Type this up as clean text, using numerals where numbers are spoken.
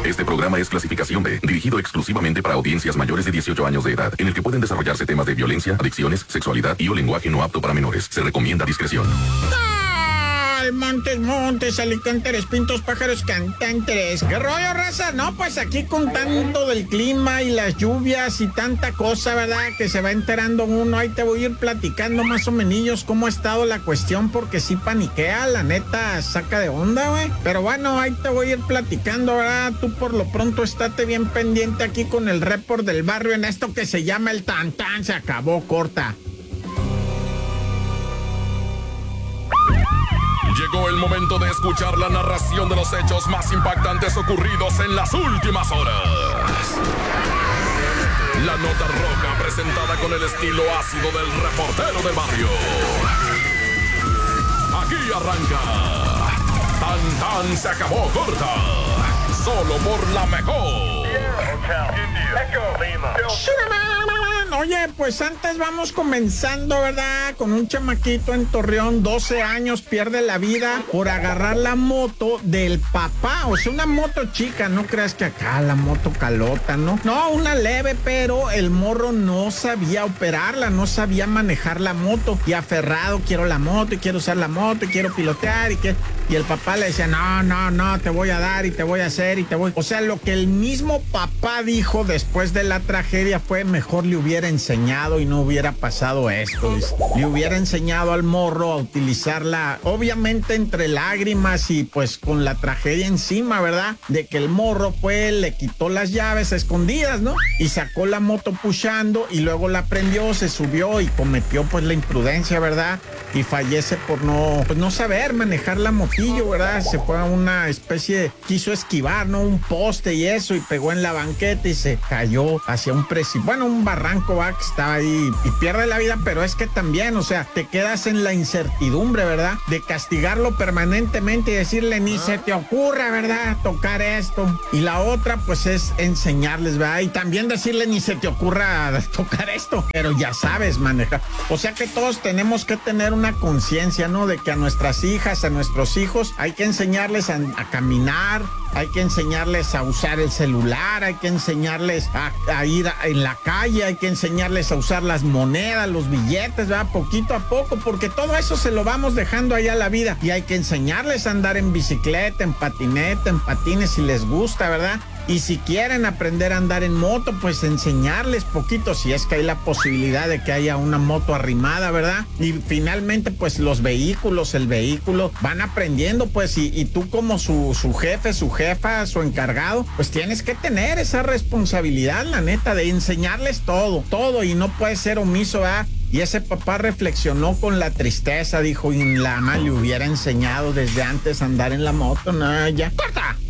Este programa es clasificación B, dirigido exclusivamente para audiencias mayores de 18 años de edad, en el que pueden desarrollarse temas de violencia, adicciones, sexualidad y o lenguaje no apto para menores. Se recomienda discreción. Montes, alicantes, pintos, pájaros, cantantes. ¿Qué rollo, raza? No, pues aquí con tanto del clima y las lluvias y tanta cosa, ¿verdad? Que se va enterando uno. Ahí te voy a ir platicando más o menos cómo ha estado la cuestión, porque sí paniquea, la neta, saca de onda, güey. Pero bueno, ahí te voy a ir platicando, ¿verdad? Tú por lo pronto estate bien pendiente aquí con el report del barrio en esto que se llama el Tantán. Se acabó, corta. Llegó el momento de escuchar la narración de los hechos más impactantes ocurridos en las últimas horas. La nota roja presentada con el estilo ácido del reportero del barrio. Aquí arranca. Tan Tan se acabó corta. Solo por la mejor. Oye, pues antes vamos comenzando, ¿verdad? Con un chamaquito en Torreón, 12 años, pierde la vida por agarrar la moto del papá. O sea, una moto chica, no creas que acá la moto calota, ¿no? No, una leve, pero el morro no sabía operarla, no sabía manejar la moto. Y aferrado, quiero la moto, y quiero usar la moto, y quiero pilotear, y el papá le decía, no, te voy a dar, y te voy a hacer, y te voy... O sea, lo que el mismo papá dijo después de la tragedia fue, mejor le hubiera enseñado y no hubiera pasado esto. Le hubiera enseñado al morro a utilizarla, obviamente entre lágrimas y pues con la tragedia encima, ¿verdad? De que el morro fue, le quitó las llaves a escondidas, ¿no? Y sacó la moto pushando y luego la prendió, se subió y cometió pues la imprudencia, ¿verdad? Y fallece por no saber manejar la motillo, ¿verdad? Se fue a una especie de, quiso esquivar, ¿no? Un poste y eso, y pegó en la banqueta y se cayó hacia un un barranco, va, que estaba ahí y pierde la vida. Pero es que también, o sea, te quedas en la incertidumbre, ¿verdad? De castigarlo permanentemente y decirle, ni se te ocurra, ¿verdad? Tocar esto. Y la otra, pues, es enseñarles, ¿verdad? Y también decirle, ni se te ocurra tocar esto, pero ya sabes manejar. O sea que todos tenemos que tener una conciencia, ¿no? De que a nuestras hijas, a nuestros hijos, hay que enseñarles a caminar, hay que enseñarles a usar el celular, hay que enseñarles a ir en la calle, hay que enseñarles a usar las monedas, los billetes, ¿verdad? Poquito a poco, porque todo eso se lo vamos dejando allá a la vida. Y hay que enseñarles a andar en bicicleta, en patineta, en patines si les gusta, ¿verdad? Y si quieren aprender a andar en moto, pues enseñarles poquito, si es que hay la posibilidad de que haya una moto arrimada, ¿verdad? Y finalmente, pues los vehículos, el vehículo, van aprendiendo, pues, y tú como su jefe, su jefa, su encargado, pues tienes que tener esa responsabilidad, la neta, de enseñarles todo, y no puedes ser omiso, ¿verdad? Y ese papá reflexionó con la tristeza, dijo, y la mamá le hubiera enseñado desde antes a andar en la moto, no, ya. ¡Corta!